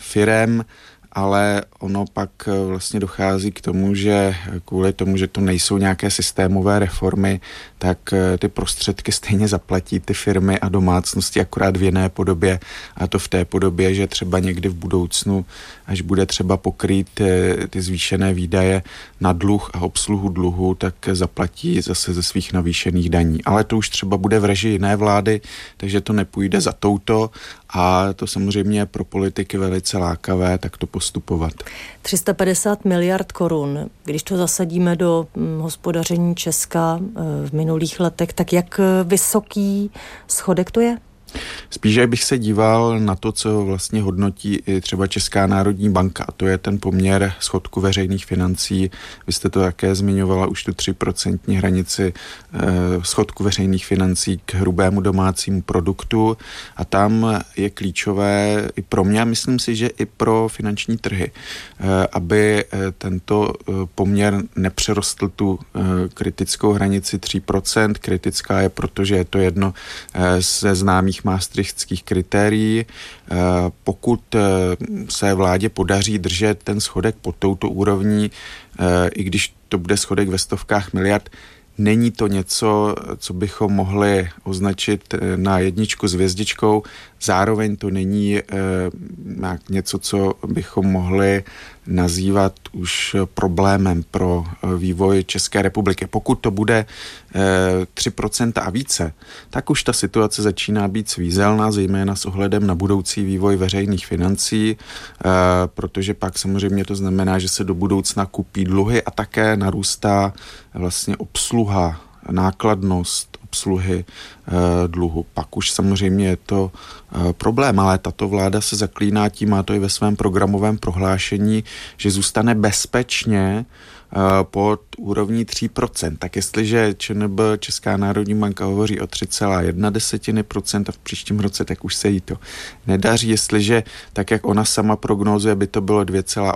firem, ale ono pak vlastně dochází k tomu, že kvůli tomu, že to nejsou nějaké systémové reformy, tak ty prostředky stejně zaplatí ty firmy a domácnosti akorát v jiné podobě, a to v té podobě, že třeba někdy v budoucnu, až bude třeba pokrýt ty zvýšené výdaje na dluh a obsluhu dluhu, tak zaplatí zase ze svých navýšených daní. Ale to už třeba bude v režii jiné vlády, takže to nepůjde za touto, a to samozřejmě je pro politiky velice lákavé takto postupovat. 350 miliard korun, když to zasadíme do hospodaření Česka v minulých letech, tak jak vysoký schodek to je? Spíše bych se díval na to, co vlastně hodnotí i třeba Česká národní banka, a to je ten poměr schodku veřejných financí. Vy jste to také zmiňovala, už tu 3% hranici schodku veřejných financí k hrubému domácímu produktu, a tam je klíčové i pro mě, a myslím si, že i pro finanční trhy, aby tento poměr nepřerostl tu kritickou hranici 3%. Kritická je, protože je to jedno ze známých maastrichtských kritérií. Pokud se vládě podaří držet ten schodek pod touto úrovní, i když to bude schodek ve stovkách miliard, není to něco, co bychom mohli označit na 1 s hvězdičkou. Zároveň to není něco, co bychom mohli nazývat už problémem pro vývoj České republiky. Pokud to bude 3% a více, tak už ta situace začíná být svízelná, zejména s ohledem na budoucí vývoj veřejných financí, protože pak samozřejmě to znamená, že se do budoucna kupí dluhy a také narůstá vlastně obsluha, nákladnost obsluhy dluhu. Pak už samozřejmě je to problém, ale tato vláda se zaklíná tím, má to i ve svém programovém prohlášení, že zůstane bezpečně pod úrovní 3%. Tak jestliže ČNB, Česká národní banka, hovoří o 3,1% a v příštím roce, tak už se jí to nedaří. Jestliže, tak jak ona sama prognózuje, by to bylo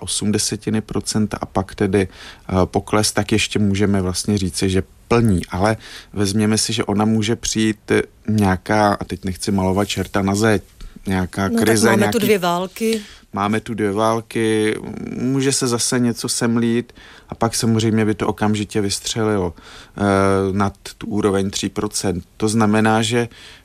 2,8% a pak tedy pokles, tak ještě můžeme vlastně říci, že plní. Ale vezměme si, že ona může přijít nějaká, a teď nechci malovat čerta na zeď, nějaká krize. Tak máme tu 2 války. Máme tu 2 války, může se zase něco semlít a pak samozřejmě by to okamžitě vystřelilo nad tu úroveň 3%. To znamená, že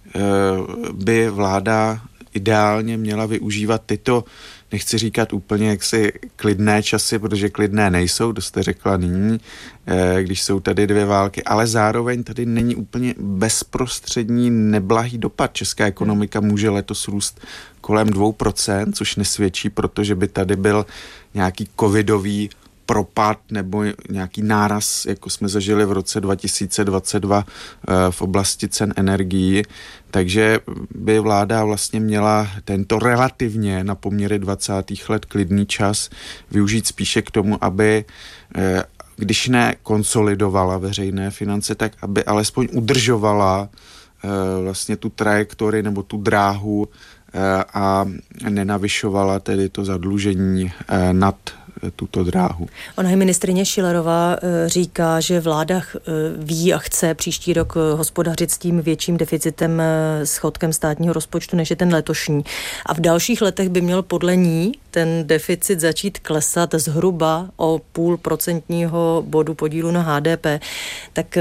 by vláda ideálně měla využívat tyto, nechci říkat úplně jaksi klidné časy, protože klidné nejsou, to jste řekla nyní, když jsou tady 2 války, ale zároveň tady není úplně bezprostřední neblahý dopad. Česká ekonomika může letos růst kolem 2%, což nesvědčí, protože by tady byl nějaký covidový propad nebo nějaký náraz, jako jsme zažili v roce 2022 v oblasti cen energií. Takže by vláda vlastně měla tento relativně na poměry 20. let klidný čas využít spíše k tomu, aby když ne konsolidovala veřejné finance, tak aby alespoň udržovala vlastně tu trajektorii nebo tu dráhu a nenavyšovala tedy to zadlužení nad tuto dráhu. Ona i ministryně Schillerová říká, že vláda ví a chce příští rok hospodařit s tím větším deficitem, schodkem státního rozpočtu, než je ten letošní. A v dalších letech by měl podle ní ten deficit začít klesat zhruba o 0,5% bodu podílu na HDP. Tak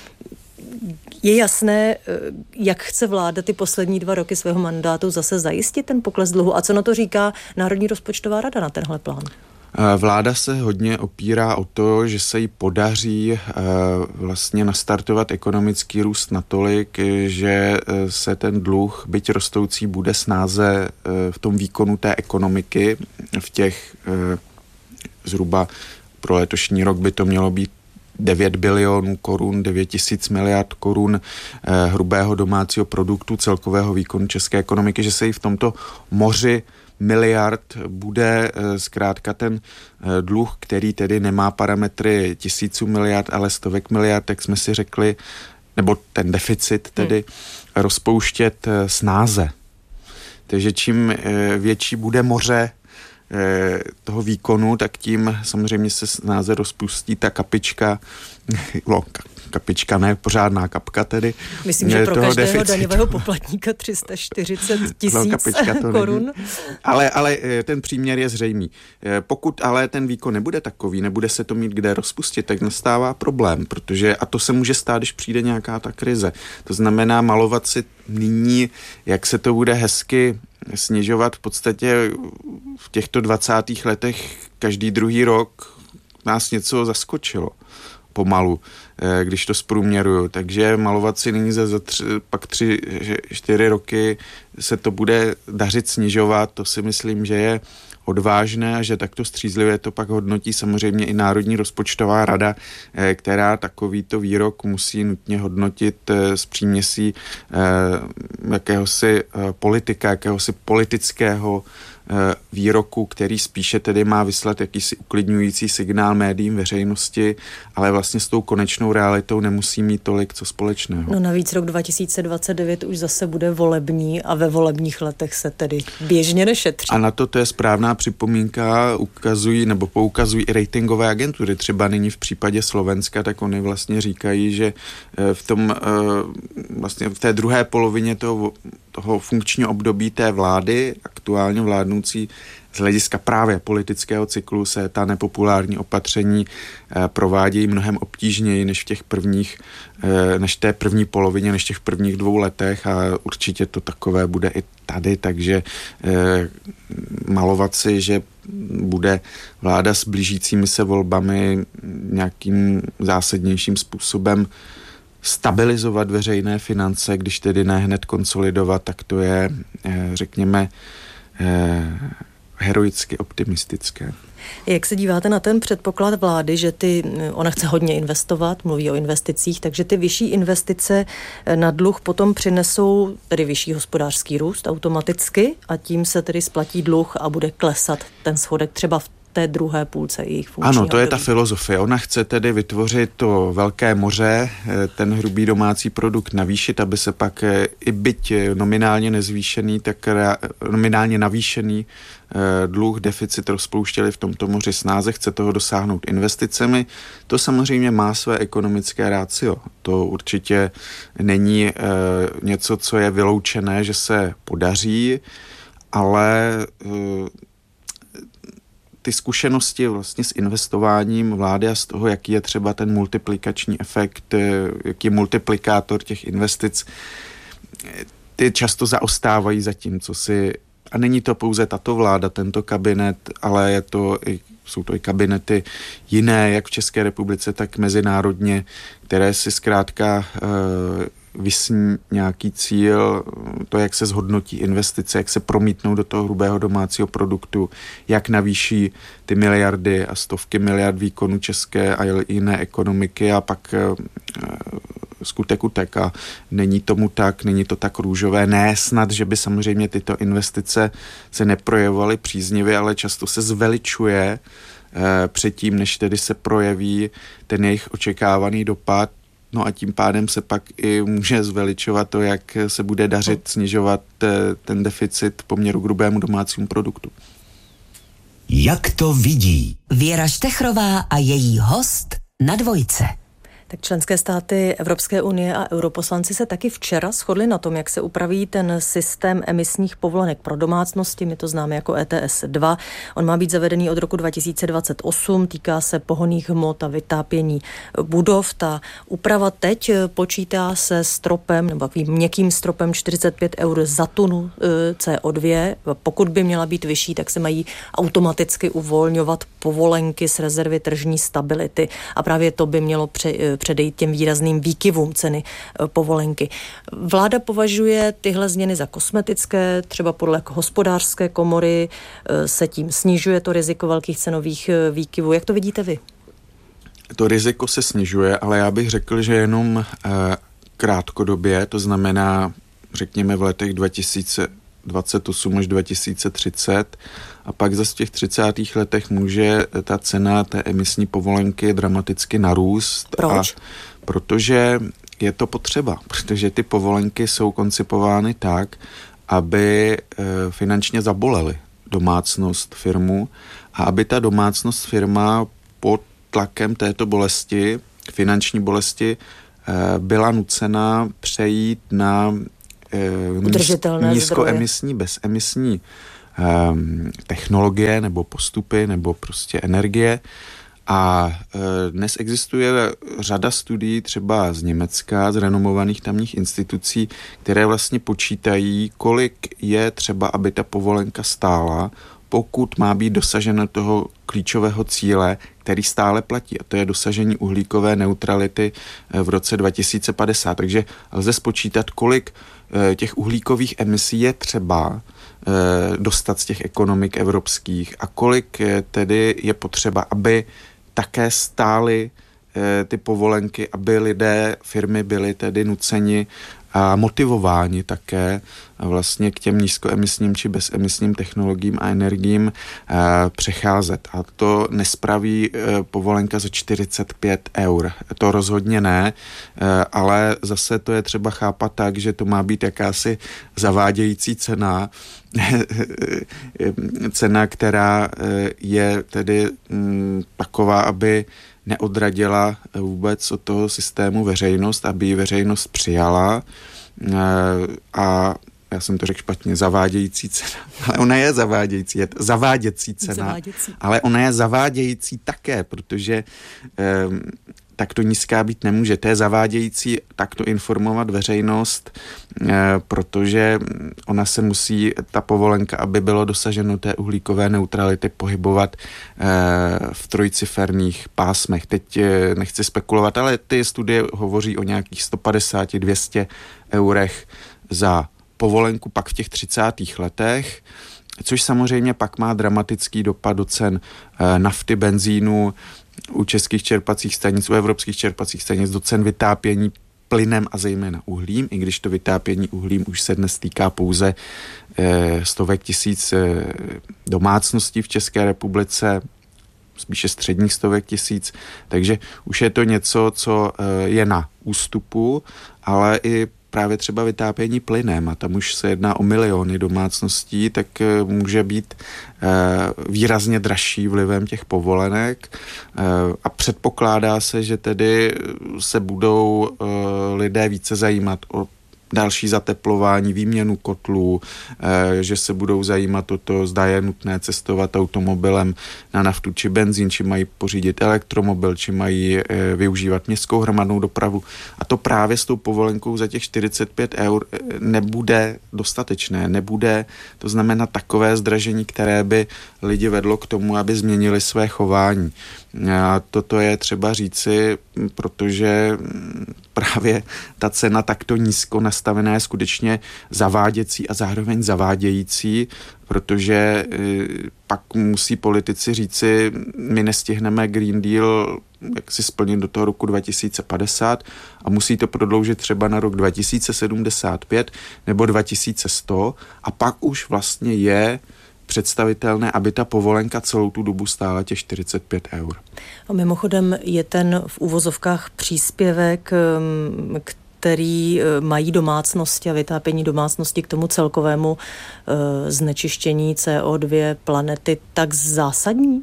je jasné, jak chce vláda ty poslední 2 roky svého mandátu zase zajistit ten pokles dluhu a co na to říká Národní rozpočtová rada na tenhle plán? Vláda se hodně opírá o to, že se jí podaří vlastně nastartovat ekonomický růst natolik, že se ten dluh, byť rostoucí, bude snáze v tom výkonu té ekonomiky. V těch zhruba pro letošní rok by to mělo být 9 bilionů korun, 9 000 miliard korun hrubého domácího produktu, celkového výkonu české ekonomiky, že se jí v tomto moři miliard bude zkrátka ten dluh, který tedy nemá parametry 1000 miliard, ale 100 miliard, tak jsme si řekli, nebo ten deficit tedy rozpouštět snáze. Takže čím větší bude moře toho výkonu, tak tím samozřejmě se snáze rozpustí ta kapička, kapička, ne pořádná kapka tedy. Myslím, že pro každého daňového poplatníka 340 000 korun. Ale ten příměr je zřejmý. Pokud ale ten výkon nebude takový, nebude se to mít kde rozpustit, tak nastává problém, protože, a to se může stát, když přijde nějaká ta krize. To znamená malovat si nyní, jak se to bude hezky snižovat v podstatě v těchto 20. letech každý druhý rok nás něco zaskočilo pomalu, když to zprůměruju. Takže malovat si nyní pak 3-4 roky se to bude dařit snižovat, to si myslím, že je odvážné a že takto střízlivě to pak hodnotí samozřejmě i Národní rozpočtová rada, která takovýto výrok musí nutně hodnotit s příměsí jakéhosi politika, jakéhosi politického výroku, který spíše tedy má vyslat jakýsi uklidňující signál médiím, veřejnosti, ale vlastně s tou konečnou realitou nemusí mít tolik co společného. No navíc rok 2029 už zase bude volební a ve volebních letech se tedy běžně nešetří. A na to je správná připomínka, poukazují i ratingové agentury. Třeba nyní v případě Slovenska, tak oni vlastně říkají, že vlastně v té druhé polovině toho funkčního období té vlády, aktuálně vládnoucí z hlediska právě politického cyklu, se ta nepopulární opatření provádějí mnohem obtížněji než než té první polovině, než těch prvních 2 letech a určitě to takové bude i tady, takže malovat si, že bude vláda s blížícími se volbami nějakým zásadnějším způsobem stabilizovat veřejné finance, když tedy ne hned konsolidovat, tak to je, řekněme, heroicky optimistické. Jak se díváte na ten předpoklad vlády, že ona chce hodně investovat, mluví o investicích, takže ty vyšší investice na dluh potom přinesou tedy vyšší hospodářský růst automaticky a tím se tedy splatí dluh a bude klesat ten schodek třeba v té druhé půlce jejich funkčního. Ano, to je ta filozofie. Ona chce tedy vytvořit to velké moře, ten hrubý domácí produkt navýšit, aby se pak i byť nominálně nezvýšený, tak nominálně navýšený dluh, deficit rozpouštěli v tomto moři snáze, chce toho dosáhnout investicemi. To samozřejmě má své ekonomické ratio. To určitě není něco, co je vyloučené, že se podaří, ale ty zkušenosti vlastně s investováním vlády a z toho, jaký je třeba ten multiplikační efekt, jaký je multiplikátor těch investic, ty často zaostávají za tím, a není to pouze tato vláda, tento kabinet, ale jsou to i kabinety jiné, jak v České republice, tak mezinárodně, které si zkrátka vysní nějaký cíl, to, jak se zhodnotí investice, jak se promítnou do toho hrubého domácího produktu, jak navýší ty miliardy a stovky miliard výkonů české a jiné ekonomiky a pak skutek utek a není tomu tak, není to tak růžové. Ne snad, že by samozřejmě tyto investice se neprojevovaly příznivě, ale často se zveličuje předtím, než tedy se projeví ten jejich očekávaný dopad. No a tím pádem se pak i může zveličovat to, jak se bude dařit snižovat ten deficit poměru k hrubému domácímu produktu. Jak to vidí Věra Štechrová a její host na Dvojce. Tak členské státy Evropské unie a europoslanci se taky včera shodli na tom, jak se upraví ten systém emisních povolenek pro domácnosti, my to známe jako ETS 2. On má být zavedený od roku 2028, týká se pohonných hmot a vytápění budov. Ta úprava teď počítá se stropem, nebo takovým měkkým stropem 45 € za tunu CO2. Pokud by měla být vyšší, tak se mají automaticky uvolňovat povolenky z rezervy tržní stability a právě to by mělo předejít těm výrazným výkyvům ceny povolenky. Vláda považuje tyhle změny za kosmetické, třeba podle hospodářské komory se tím snižuje to riziko velkých cenových výkyvů. Jak to vidíte vy? To riziko se snižuje, ale já bych řekl, že jenom krátkodobě, to znamená, řekněme v letech 2028 až 2030 a pak zase v těch 30. letech může ta cena té emisní povolenky dramaticky narůst. Proč? Protože je to potřeba, protože ty povolenky jsou koncipovány tak, aby finančně zabolely. domácnost, firmu, a aby ta domácnost, firma pod tlakem této bolesti, finanční bolesti, byla nucena přejít na nízkoemisní, bezemisní technologie nebo postupy nebo prostě energie. A dnes existuje řada studií třeba z Německa, z renomovaných tamních institucí, které vlastně počítají, kolik je třeba, aby ta povolenka stála, pokud má být dosaženo toho klíčového cíle, který stále platí. A to je dosažení uhlíkové neutrality v roce 2050. Takže lze spočítat, kolik těch uhlíkových emisí je třeba dostat z těch ekonomik evropských a kolik tedy je potřeba, aby také stály ty povolenky, aby lidé, firmy byly tedy nuceni a motivováni také vlastně k těm nízkoemisním či bezemisním technologiím a energiím přecházet. A to nespraví povolenka za 45 €. To rozhodně ne, ale zase to je třeba chápat tak, že to má být jakási zavádějící cena, cena, která je tedy taková, aby neodradila vůbec od toho systému veřejnost, aby ji veřejnost přijala, a já jsem to řekl špatně, zavádějící cena, ale ona je zavádějící, je zaváděcí cena, ale ona je zavádějící také, protože takto nízká být nemůže. To je zavádějící takto informovat veřejnost, protože ona se musí, ta povolenka, aby bylo dosaženo té uhlíkové neutrality, pohybovat v trojciferných pásmech. Teď nechci spekulovat, ale ty studie hovoří o nějakých 150-200 eurech za povolenku pak v těch 30. letech, což samozřejmě pak má dramatický dopad do cen nafty, benzínu, u českých čerpacích stanic, u evropských čerpacích stanic, do cen vytápění plynem a zejména uhlím, i když to vytápění uhlím už se dnes týká pouze stovek tisíc domácností v České republice, spíše středních stovek tisíc, takže už je to něco, co je na ústupu, ale i právě třeba vytápění plynem, a tam už se jedná o miliony domácností, tak může být výrazně dražší vlivem těch povolenek, a předpokládá se, že tedy se budou lidé více zajímat o další zateplování, výměnu kotlů, že se budou zajímat o to, zda je nutné cestovat automobilem na naftu či benzín, či mají pořídit elektromobil, či mají využívat městskou hromadnou dopravu. A to právě s tou povolenkou za těch 45 € nebude dostatečné, nebude to znamená takové zdražení, které by lidi vedlo k tomu, aby změnili své chování. A toto je třeba říci, protože právě ta cena takto nízko nastavená je skutečně zaváděcí a zároveň zavádějící, protože pak musí politici říci, my nestihneme Green Deal jak si splnit do toho roku 2050 a musí to prodloužit třeba na rok 2075 nebo 2100, a pak už vlastně je představitelné, aby ta povolenka celou tu dobu stála těch 45 €. A mimochodem je ten v uvozovkách příspěvek, který mají domácnosti a vytápění domácnosti k tomu celkovému znečištění CO2 planety, tak zásadní?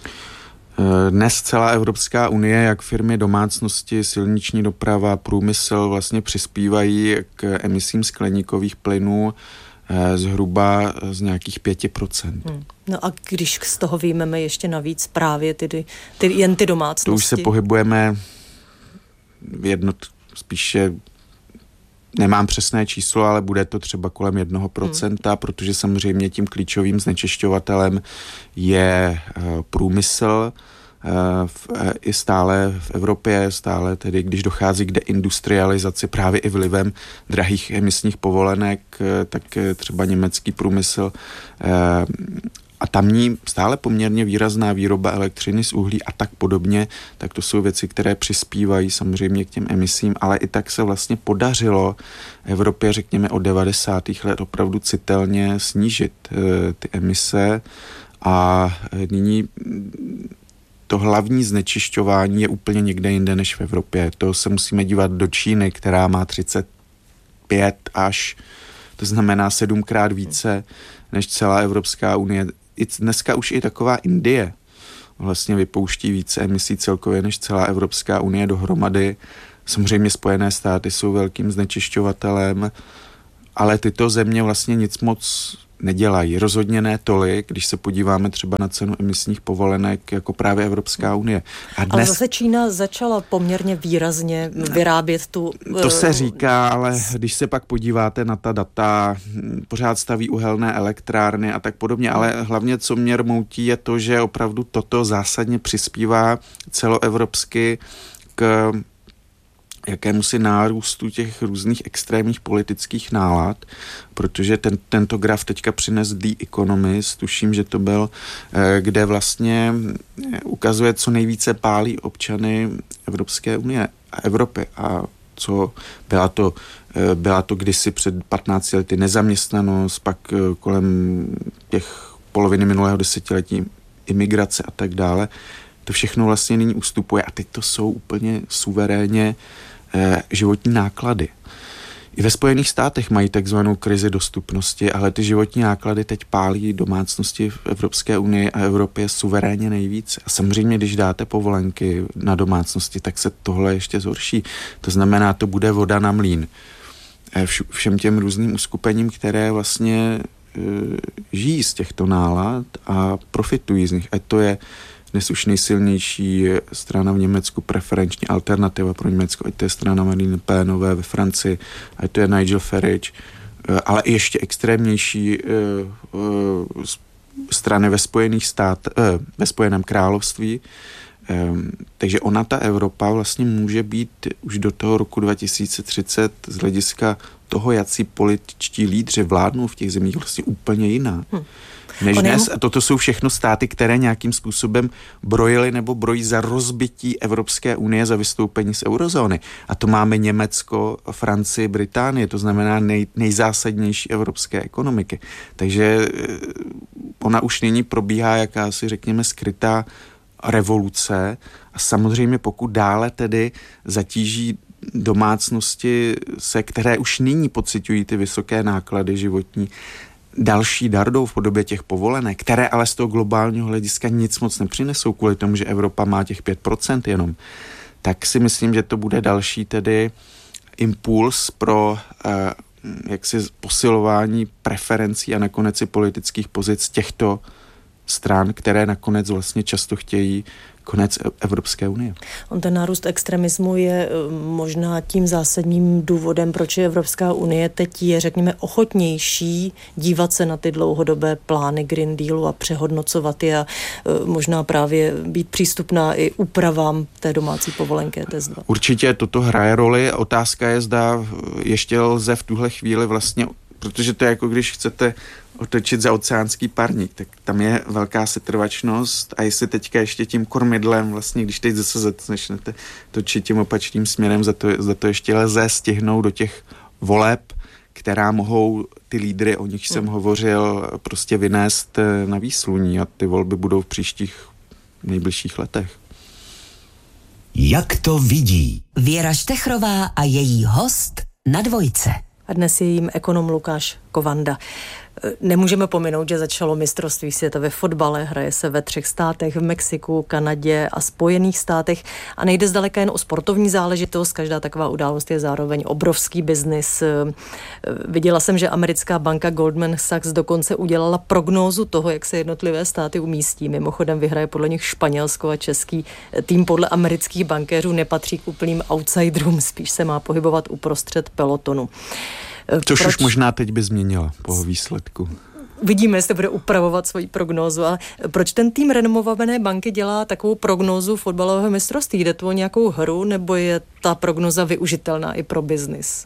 Dnes celá Evropská unie, jak firmy, domácnosti, silniční doprava, průmysl vlastně přispívají k emisím skleníkových plynů zhruba z nějakých 5%. No a když z toho vyjmeme ještě navíc právě jen ty domácnosti? To už se pohybujeme spíše, nemám přesné číslo, ale bude to třeba kolem 1%, protože samozřejmě tím klíčovým znečišťovatelem je průmysl, i stále v Evropě, stále tedy, když dochází k deindustrializaci právě i vlivem drahých emisních povolenek, tak třeba německý průmysl a tamní stále poměrně výrazná výroba elektřiny z uhlí a tak podobně, tak to jsou věci, které přispívají samozřejmě k těm emisím, ale i tak se vlastně podařilo Evropě, řekněme, od 90. let opravdu citelně snížit ty emise, a nyní to hlavní znečišťování je úplně někde jinde než v Evropě. To se musíme dívat do Číny, která má 35 až, to znamená 7krát více než celá Evropská unie. Dneska už i taková Indie vlastně vypouští více emisí celkově než celá Evropská unie dohromady. Samozřejmě Spojené státy jsou velkým znečišťovatelem, ale tyto země vlastně nic moc nedělají. Rozhodně ne tolik, když se podíváme třeba na cenu emisních povolenek jako právě Evropská unie. Ale zase Čína začala poměrně výrazně vyrábět tu... To se říká, ale když se pak podíváte na ta data, pořád staví uhelné elektrárny a tak podobně, ale hlavně co mě rmoutí je to, že opravdu toto zásadně přispívá celoevropsky k jakémusi nárůstu těch různých extrémních politických nálad, protože tento graf teďka přines The Economist, tuším, že to byl, kde vlastně ukazuje, co nejvíce pálí občany Evropské unie a Evropy a co byla to kdysi před 15 lety nezaměstnanost, pak kolem těch poloviny minulého desetiletí imigrace a tak dále. To všechno vlastně nyní ustupuje a teď to jsou úplně suverénně životní náklady. I ve Spojených státech mají takzvanou krizi dostupnosti, ale ty životní náklady teď pálí domácnosti v Evropské unii a Evropě suverénně nejvíc. A samozřejmě, když dáte povolenky na domácnosti, tak se tohle ještě zhorší. To znamená, to bude voda na mlýn. Všem těm různým uskupením, které vlastně žijí z těchto nálad a profitují z nich. A to je dnes už nejsilnější strana v Německu, preferenční alternativa pro Německo, ať to je strana Marine Le Penové ve Francii, ať to je Nigel Farage, ale i ještě extrémnější strany ve Spojeném království. Takže ona, ta Evropa, vlastně může být už do toho roku 2030 z hlediska toho, jací političtí lídři vládnou v těch zemích, vlastně úplně jiná. Než dnes. A toto jsou všechno státy, které nějakým způsobem brojily nebo brojí za rozbití Evropské unie, za vystoupení z eurozóny. A to máme Německo, Francii, Británii, to znamená nejzásadnější evropské ekonomiky. Takže ona už nyní probíhá jakási, řekněme, skrytá revoluce a samozřejmě pokud dále tedy zatíží domácnosti, které už nyní pociťují ty vysoké náklady životní, další dardou v podobě těch povolenek, které ale z toho globálního hlediska nic moc nepřinesou kvůli tomu, že Evropa má těch 5% jenom, tak si myslím, že to bude další tedy impuls pro jaksi posilování preferencí a nakonec i politických pozic těchto stran, které nakonec vlastně často chtějí konec Evropské unie. Ten nárůst extremismu je možná tím zásadním důvodem, proč je Evropská unie teď je, řekněme, ochotnější dívat se na ty dlouhodobé plány Green Dealu a přehodnocovat je a možná právě být přístupná i úpravám té domácí povolenky ETS2. Určitě toto hraje roli. Otázka je, zda ještě lze v tuhle chvíli vlastně, protože to je jako když chcete otočit za oceánský parník, tak tam je velká setrvačnost a jestli teďka ještě tím kormidlem, vlastně když teď zase začnete točit tím opačným směrem, za to ještě lze stihnout do těch voleb, která mohou ty lídry, o nich jsem hovořil, prostě vynést na výsluní a ty volby budou v příštích nejbližších letech. Jak to vidí Věra Štechrová a její host na Dvojce. A dnes je jím ekonom Lukáš Kovanda. Nemůžeme pominout, že začalo mistrovství světa ve fotbale, hraje se ve 3 státech, v Mexiku, Kanadě a Spojených státech a nejde zdaleka jen o sportovní záležitost, každá taková událost je zároveň obrovský biznis. Viděla jsem, že americká banka Goldman Sachs dokonce udělala prognózu toho, jak se jednotlivé státy umístí. Mimochodem vyhraje podle nich Španělsko a český tým podle amerických bankéřů nepatří k úplným outsiderům, spíš se má pohybovat uprostřed pelotonu. Což už možná teď by změnila po výsledku. Vidíme, jestli bude upravovat svoji prognózu. Ale proč ten tým renomované banky dělá takovou prognózu fotbalového mistrovství? Jde to o nějakou hru, nebo je ta prognoza využitelná i pro biznis?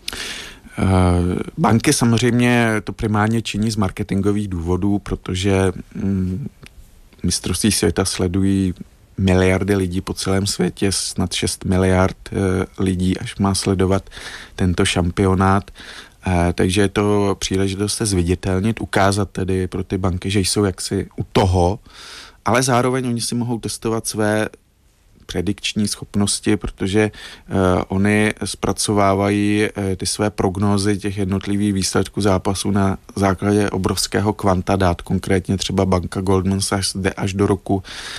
Banky samozřejmě to primárně činí z marketingových důvodů, protože mistrovství světa sledují miliardy lidí po celém světě, snad 6 miliard lidí, až má sledovat tento šampionát. Takže je to příležitost se zviditelnit, ukázat tedy pro ty banky, že jsou jaksi u toho, ale zároveň oni si mohou testovat své predikční schopnosti, protože oni zpracovávají ty své prognózy těch jednotlivých výsledků zápasů na základě obrovského kvanta dat. Konkrétně třeba banka Goldman Sachs jde až do roku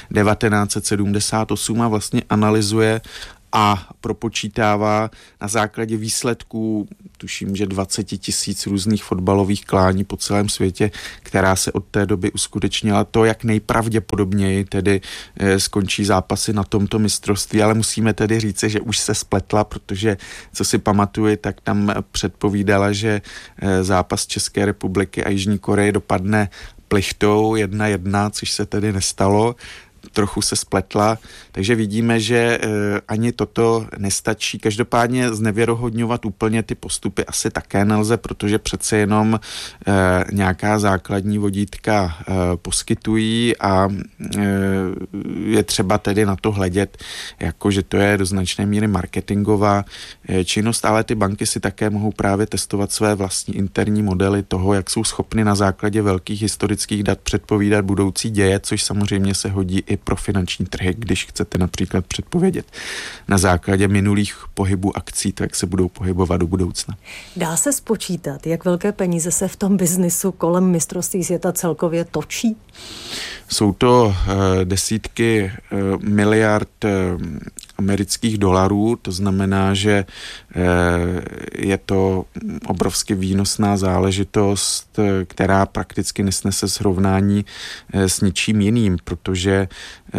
1978 a vlastně analyzuje a propočítává na základě výsledků, tuším, že 20 000 různých fotbalových klání po celém světě, která se od té doby uskutečnila, to, jak nejpravděpodobněji tedy skončí zápasy na tomto mistrovství, ale musíme tedy říci, že už se spletla, protože, co si pamatuju, tak tam předpovídala, že zápas České republiky a Jižní Koreje dopadne plichtou 1-1, což se tedy nestalo. Trochu se spletla, takže vidíme, že ani toto nestačí. Každopádně znevěrohodňovat úplně ty postupy asi také nelze, protože přece jenom nějaká základní vodítka poskytují a je třeba tedy na to hledět, jako že to je do značné míry marketingová činnost, ale ty banky si také mohou právě testovat své vlastní interní modely toho, jak jsou schopny na základě velkých historických dat předpovídat budoucí děje, což samozřejmě se hodí i pro finanční trhy, když chcete například předpovědět na základě minulých pohybů akcí, tak se budou pohybovat do budoucna. Dá se spočítat, jak velké peníze se v tom biznisu kolem mistrovství světa celkově točí? Jsou to desítky miliard amerických dolarů, to znamená, že je to obrovsky výnosná záležitost, která prakticky nesnese srovnání s ničím jiným, protože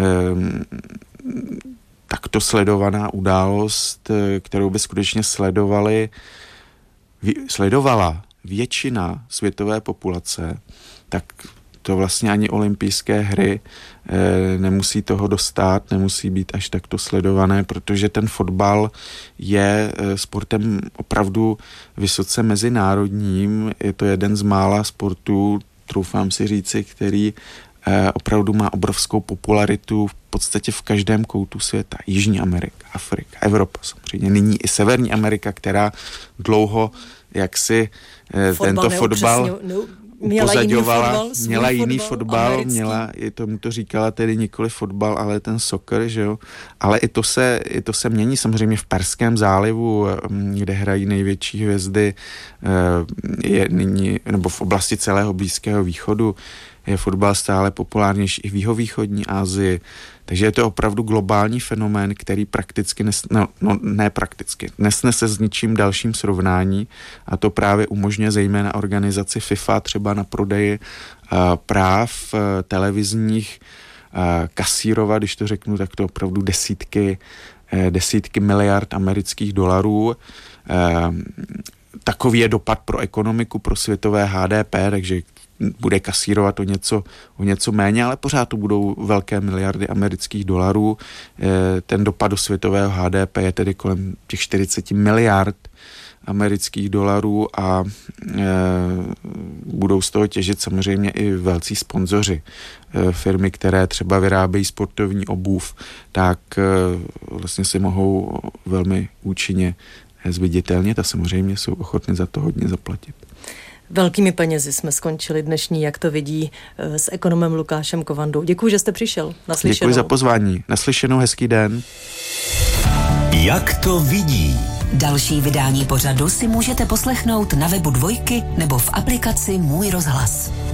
takto sledovaná událost, kterou by skutečně sledovala většina světové populace, tak to vlastně ani olympijské hry nemusí toho dostat, nemusí být až takto sledované, protože ten fotbal je sportem opravdu vysoce mezinárodním. Je to jeden z mála sportů, troufám si říci, který opravdu má obrovskou popularitu v podstatě v každém koutu světa. Jižní Amerika, Afrika, Evropa samozřejmě. Nyní i Severní Amerika, která dlouho jaksi tento fotbal měla jiný fotbal, tomu to říkala tedy nikoli fotbal, ale ten soccer, že jo. Ale i to se mění samozřejmě v Perském zálivu, kde hrají největší hvězdy, je nyní, nebo v oblasti celého Blízkého východu, je fotbal stále populárnější i v jihovýchodní Asii. Takže je to opravdu globální fenomén, který prakticky nesnese s ničím dalším srovnání, a to právě umožňuje zejména organizaci FIFA třeba na prodeji práv televizních kasírovat, když to řeknu, tak to opravdu desítky miliard amerických dolarů. Takový je dopad pro ekonomiku, pro světové HDP, takže bude kasírovat o něco méně, ale pořád to budou velké miliardy amerických dolarů. Ten dopad do světového HDP je tedy kolem těch 40 miliard amerických dolarů a budou z toho těžit samozřejmě i velcí sponzoři. Firmy, které třeba vyrábějí sportovní obuv, tak vlastně si mohou velmi účinně zviditelnit a samozřejmě jsou ochotni za to hodně zaplatit. Velkými penězi jsme skončili dnešní, jak to vidí, s ekonomem Lukášem Kovandou. Děkuji, že jste přišel. Naslyšenou. Děkuji za pozvání. Naslyšenou, hezký den. Jak to vidí? Další vydání pořadu si můžete poslechnout na webu Dvojky nebo v aplikaci Můj rozhlas.